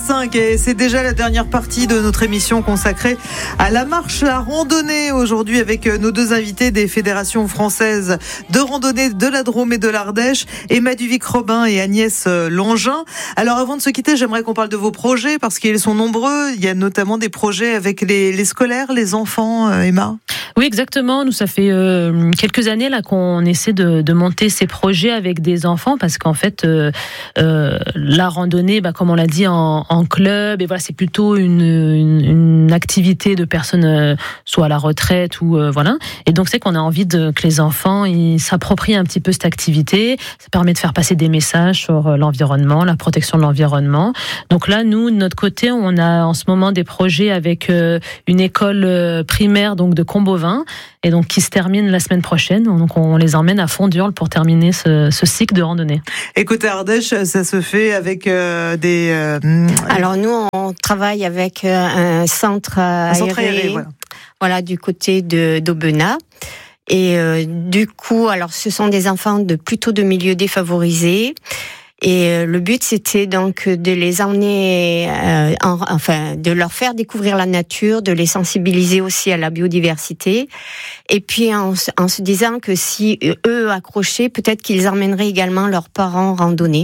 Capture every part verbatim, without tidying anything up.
vingt-cinq et c'est déjà la dernière partie de notre émission consacrée à la marche, la randonnée aujourd'hui avec nos deux invités des fédérations françaises de randonnée de la Drôme et de l'Ardèche, Emma Duvic-Robin et Agnès Longin. Alors avant de se quitter, j'aimerais qu'on parle de vos projets parce qu'ils sont nombreux. Il y a notamment des projets avec les, les scolaires, les enfants, Emma. Oui, exactement. Nous, ça fait euh, quelques années là qu'on essaie de, de monter ces projets avec des enfants parce qu'en fait, euh, euh, la randonnée, bah, comme on l'a dit, en, en club, et voilà, c'est plutôt une, une, une activité de personnes euh, soit à la retraite ou euh, voilà. Et donc, c'est qu'on a envie de, que les enfants ils s'approprient un petit peu cette activité. Ça permet de faire passer des messages sur l'environnement, la protection de l'environnement. Donc là, nous, de notre côté, on a en ce moment des projets avec euh, une école euh, primaire donc de Combovin. Et donc qui se termine la semaine prochaine. Donc on les emmène à Fondurle pour terminer ce, ce cycle de randonnée. Et côté Ardèche, ça se fait avec euh, des. Euh... Alors nous, on travaille avec euh, un centre aéré, un centre aéré voilà. voilà, du côté de d'Aubenas. Et euh, du coup, alors ce sont des enfants de plutôt de milieux défavorisés. Et le but, c'était donc de les emmener, euh, en, enfin, de leur faire découvrir la nature, de les sensibiliser aussi à la biodiversité. Et puis, en, en se disant que si eux accrochaient, peut-être qu'ils emmèneraient également leurs parents randonner.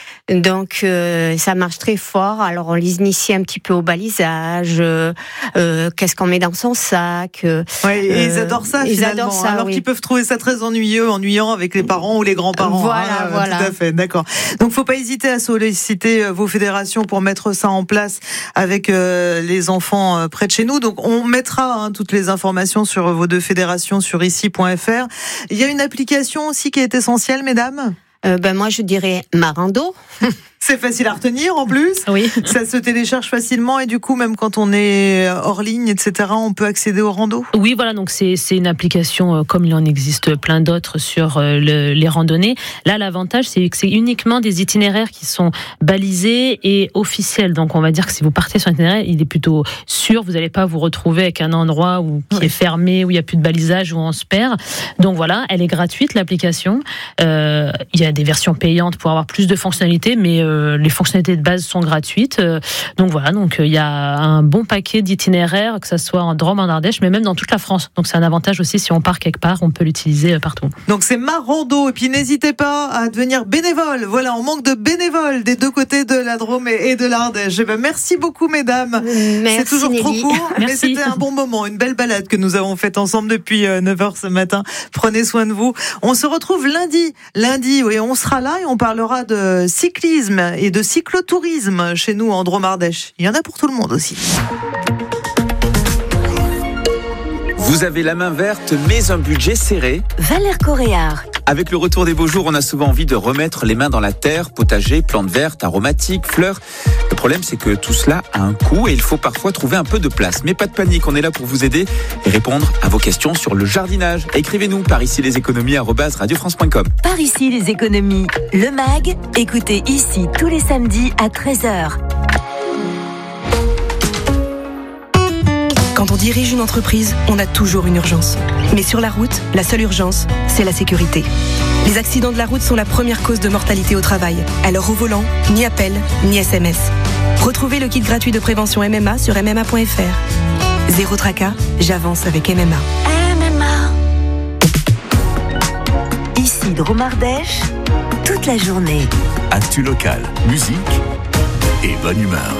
Donc euh, ça marche très fort. Alors on les initie un petit peu au balisage, euh, euh, qu'est-ce qu'on met dans son sac. Euh, ouais, et ils adorent ça ils finalement. Adorent ça, alors oui. qu'ils peuvent trouver ça très ennuyeux, ennuyant avec les parents ou les grands-parents. Voilà, hein, voilà. Tout à fait, d'accord. Donc faut pas hésiter à solliciter vos fédérations pour mettre ça en place avec euh, les enfants près de chez nous. Donc on mettra hein, toutes les informations sur vos deux fédérations sur ici point f r. Il y a une application aussi qui est essentielle, mesdames. Euh, ben moi je dirais Marando. C'est facile à retenir en plus. Oui. Ça se télécharge facilement et du coup même quand on est hors ligne, et cetera, on peut accéder au rando. Oui, voilà. Donc c'est c'est une application euh, comme il en existe plein d'autres sur euh, le, les randonnées. Là, l'avantage c'est que c'est uniquement des itinéraires qui sont balisés et officiels. Donc on va dire que si vous partez sur un itinéraire, il est plutôt sûr. Vous n'allez pas vous retrouver avec un endroit où qui oui. est fermé, où il y a plus de balisage, où on se perd. Donc voilà, elle est gratuite l'application. Euh, il y a des versions payantes pour avoir plus de fonctionnalités, mais euh, les fonctionnalités de base sont gratuites. Donc voilà, donc il y a un bon paquet d'itinéraires, que ça soit en Drôme, en Ardèche, mais même dans toute la France. Donc c'est un avantage aussi, si on part quelque part, on peut l'utiliser partout. Donc c'est Marando, et puis n'hésitez pas à devenir bénévole. Voilà, on manque de bénévoles des deux côtés de la Drôme et de l'Ardèche. Eh ben, merci beaucoup, mesdames. Merci, c'est toujours Nelly. trop court, merci. Mais c'était un bon moment, une belle balade que nous avons faite ensemble depuis neuf heures ce matin. Prenez soin de vous. On se retrouve lundi. Lundi, oui, on sera là et on parlera de cyclisme et de cyclotourisme chez nous en Drôme-Ardèche. Il y en a pour tout le monde aussi. Vous avez la main verte, mais un budget serré. Valère Coréard. Avec le retour des beaux jours, on a souvent envie de remettre les mains dans la terre, potager, plantes vertes, aromatiques, fleurs. Le problème, c'est que tout cela a un coût et il faut parfois trouver un peu de place. Mais pas de panique, on est là pour vous aider et répondre à vos questions sur le jardinage. Écrivez-nous par ici les économies arobase radio france point com. Par ici les économies, le mag. Écoutez ici tous les samedis à treize heures. Quand on dirige une entreprise, on a toujours une urgence. Mais sur la route, la seule urgence, c'est la sécurité. Les accidents de la route sont la première cause de mortalité au travail. Alors au volant, ni appel, ni S M S. Retrouvez le kit gratuit de prévention M M A sur m m a point f r. Zéro tracas, j'avance avec M M A. M M A. Ici Drôme-Ardèche, toute la journée. Actu local, musique et bonne humeur.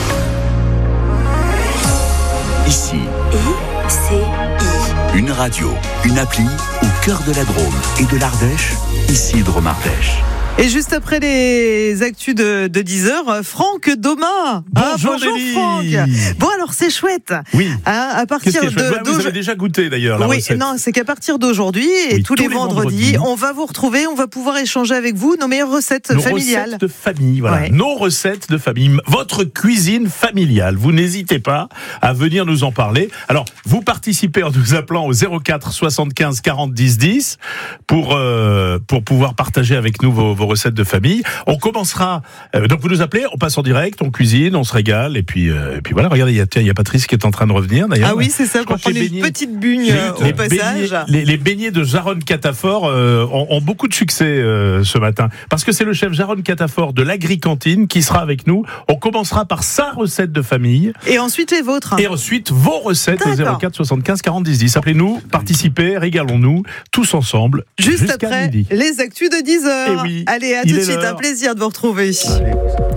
Ici, I C I. Une radio, une appli au cœur de la Drôme et de l'Ardèche, ici Drôme-Ardèche. Et juste après les actus de, de dix heures, Franck Doma. Bonjour, ah, bonjour Franck. Bon alors c'est chouette. Oui. Hein, à partir Qu'est-ce de, ouais, vous avez déjà goûté d'ailleurs la oui, recette. Non, c'est qu'à partir d'aujourd'hui et oui, tous, tous les, les vendredis, vendredis, on va vous retrouver, on va pouvoir échanger avec vous nos meilleures recettes nos familiales. Recettes de famille, voilà. Ouais. Nos recettes de famille, votre cuisine familiale. Vous n'hésitez pas à venir nous en parler. Alors, vous participez en nous appelant au zéro quatre soixante-quinze quarante dix dix pour euh, pour pouvoir partager avec nous vos, vos recettes de famille. On commencera, euh, donc vous nous appelez, on passe en direct, on cuisine, on se régale, et puis, euh, et puis voilà, regardez, il y a, il y a Patrice qui est en train de revenir d'ailleurs. Ah oui, c'est ça, pour prendre une petite bugne les, au les passage. Beignets, les, les beignets de Jaron Catafort euh, ont, ont beaucoup de succès euh, ce matin, parce que c'est le chef Jaron Catafort de l'Agri-Cantine qui sera avec nous. On commencera par sa recette de famille. Et ensuite les vôtres. Et ensuite vos recettes au zéro quatre soixante-quinze quarante dix dix. Appelez-nous, participez, régalons-nous, tous ensemble. Juste après midi. Les actus de dix heures. Oui, allez, à tout de suite, l'heure. Un plaisir de vous retrouver. Allez.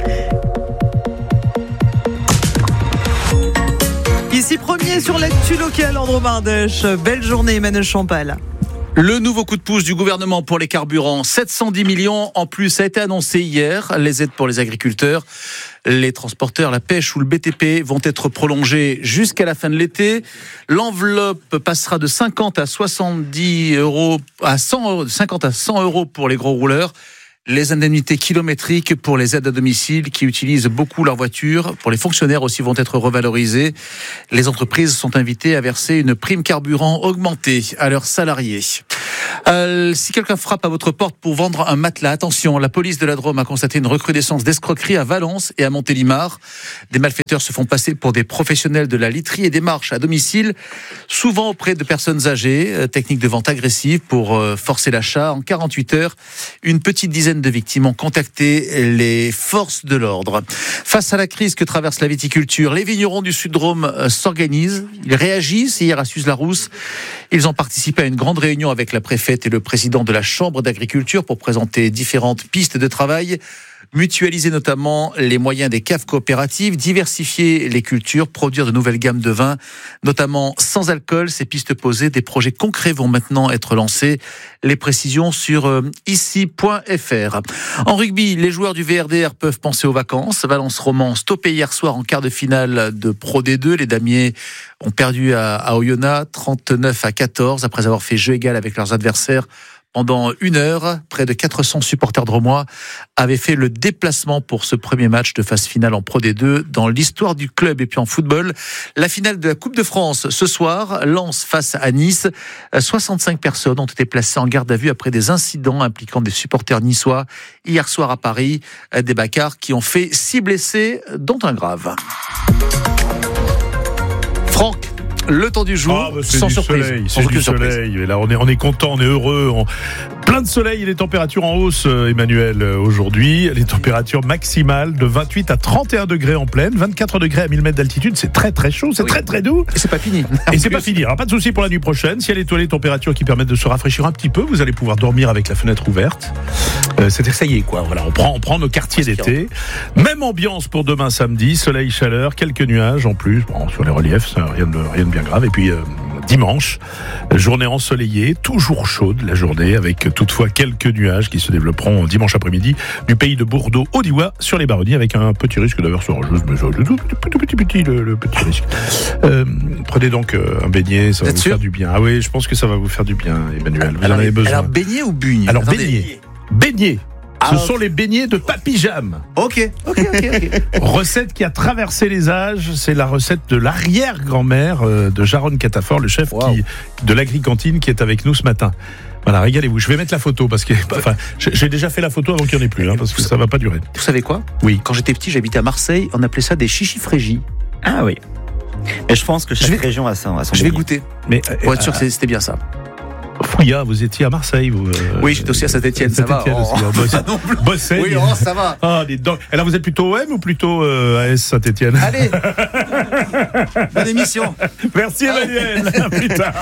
Ici premier sur l'actu locale en Drôme-Ardèche. Belle journée, Emmanuel Champal. Le nouveau coup de pouce du gouvernement pour les carburants, sept cent dix millions en plus, a été annoncé hier. Les aides pour les agriculteurs, les transporteurs, la pêche ou le B T P vont être prolongées jusqu'à la fin de l'été. L'enveloppe passera de cinquante à soixante-dix euros à cent euros, cinquante à cent euros pour les gros rouleurs. Les indemnités kilométriques pour les aides à domicile qui utilisent beaucoup leur voiture, pour les fonctionnaires aussi, vont être revalorisées. Les entreprises sont invitées à verser une prime carburant augmentée à leurs salariés. Euh, si quelqu'un frappe à votre porte pour vendre un matelas, attention, la police de la Drôme a constaté une recrudescence d'escroquerie à Valence et à Montélimar. Des malfaiteurs se font passer pour des professionnels de la literie et des marches à domicile, souvent auprès de personnes âgées. Technique de vente agressive pour forcer l'achat. En quarante-huit heures, une petite dizaine de victimes ont contacté les forces de l'ordre. Face à la crise que traverse la viticulture, les vignerons du Sud-Drôme s'organisent. Ils réagissent. Hier à Suse-la-Rousse, ils ont participé à une grande réunion avec la préfète et le président de la Chambre d'agriculture pour présenter différentes pistes de travail, mutualiser notamment les moyens des caves coopératives, diversifier les cultures, produire de nouvelles gammes de vins, notamment sans alcool. Ces pistes posées, des projets concrets vont maintenant être lancés. Les précisions sur euh, ici point f r. En rugby, les joueurs du V R D R peuvent penser aux vacances. Valence Roman stoppé hier soir en quart de finale de Pro D deux. Les Damiers ont perdu à, à Oyonnax trente-neuf à quatorze après avoir fait jeu égal avec leurs adversaires. Pendant une heure, près de quatre cents supporters drômois avaient fait le déplacement pour ce premier match de phase finale en Pro D deux dans l'histoire du club. Et puis en football, la finale de la Coupe de France ce soir, Lens face à Nice. soixante-cinq personnes ont été placées en garde à vue après des incidents impliquant des supporters niçois hier soir à Paris. Des bagarres qui ont fait six blessés, dont un grave. Franck, le temps du jour, ah bah c'est sans du surprise. Soleil, sans c'est aucune du surprise. soleil. Et là, on est, on est content, on est heureux. On... Plein de soleil et les températures en hausse, Emmanuel, aujourd'hui. Les températures maximales de vingt-huit à trente et un degrés en pleine, vingt-quatre degrés à mille mètres d'altitude. C'est très très chaud, c'est oui. très très doux. Et c'est pas fini. Et c'est pas fini. Alors pas de souci pour la nuit prochaine. Ciel étoilé, températures qui permettent de se rafraîchir un petit peu. Vous allez pouvoir dormir avec la fenêtre ouverte. Euh, c'est-à-dire ça y est quoi. Voilà, on prend, on prend nos quartiers d'été. Même ambiance pour demain samedi. Soleil, chaleur, quelques nuages en plus. Bon, sur les reliefs, ça, rien de rien de bien grave. Et puis euh, dimanche, journée ensoleillée, toujours chaude la journée, avec toutefois quelques nuages qui se développeront dimanche après-midi du pays de Bordeaux au Diois sur les Baronnies, avec un petit risque d'averse orageuse, mais tout petit, tout petit, petit le, le petit risque. Euh, prenez donc un beignet, ça va vous faire du bien. Ah oui, je pense que ça va vous faire du bien, Emmanuel. Vous alors, en avez besoin. Alors beignet ou bugne? Alors beignet. Beignet. Ah, Ce okay. sont les beignets de Papy Jam. Ok, ok, ok. okay. Recette qui a traversé les âges. C'est la recette de l'arrière-grand-mère de Jaron Catafort, le chef wow. qui, de l'Agri-Cantine, qui est avec nous ce matin. Voilà, régalez-vous. Je vais mettre la photo parce que, enfin, j'ai déjà fait la photo avant qu'il n'y en ait plus, hein, parce que ça va pas durer. Vous savez quoi? Oui. Quand j'étais petit, j'habitais à Marseille. On appelait ça des chichis-frégis. Ah oui. Mais je pense que chaque vais, région a son. A son je vais goûter. Mais pour être sûr que c'était bien ça. Fouilla, vous étiez à Marseille, vous. Euh, oui, j'étais aussi à Saint-Étienne, ça va. Oh. Bossé. Oui, oh, ça va. Ah, dis donc. Et là, vous êtes plutôt O M ou plutôt euh, A S Saint-Étienne? Allez. Bonne émission. Merci Emmanuel. À plus tard.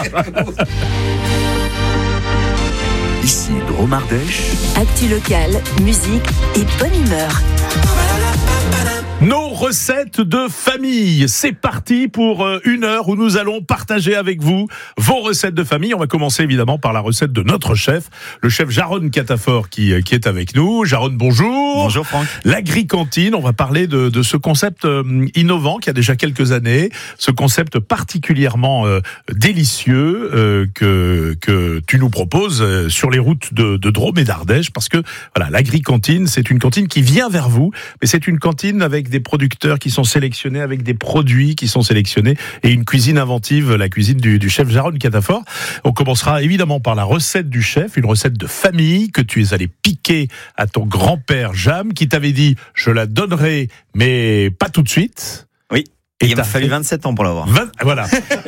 Ici Drôme-Ardèche. Actu locale, musique et bonne humeur. Nos recettes de famille, c'est parti pour une heure où nous allons partager avec vous vos recettes de famille. On va commencer évidemment par la recette de notre chef, le chef Jaron Catafort qui, qui est avec nous. Jaron, bonjour. Bonjour Franck. L'Agri-Cantine, on va parler de, de ce concept innovant qui a déjà quelques années, ce concept particulièrement euh, délicieux euh, que, que tu nous proposes euh, sur les routes de, de Drôme et d'Ardèche, parce que voilà, l'Agri-Cantine, c'est une cantine qui vient vers vous, mais c'est une cantine avec des producteurs producteurs qui sont sélectionnés, avec des produits qui sont sélectionnés et une cuisine inventive, la cuisine du, du chef Jaron Catafort. On commencera évidemment par la recette du chef, une recette de famille que tu es allé piquer à ton grand-père Jam, qui t'avait dit « je la donnerai, mais pas tout de suite ». Oui. Et il m'a fallu vingt-sept ans pour l'avoir. vingt, voilà.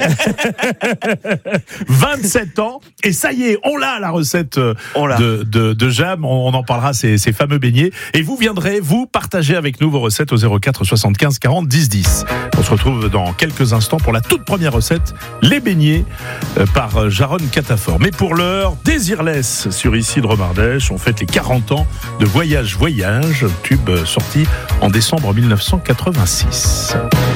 vingt-sept ans. Et ça y est, on l'a, la recette on l'a. De, de, de Jam. On en parlera, ces, ces fameux beignets. Et vous viendrez, vous, partager avec nous vos recettes au zéro quatre soixante-quinze quarante dix dix. On se retrouve dans quelques instants pour la toute première recette, les beignets, par Jaron Catafort. Mais pour l'heure, Désirless sur Isidre Mardèche. On fête les quarante ans de Voyage Voyage, tube sorti en décembre mille neuf cent quatre-vingt-six.